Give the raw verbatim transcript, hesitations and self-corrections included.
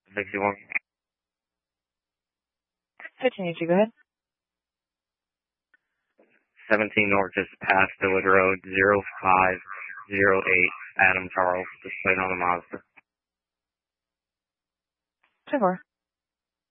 sixty-one. Continue to go ahead. seventeen North, just past Stillwood Road, zero five zero eight, Adam Charles, displayed on the Mazda. ten four.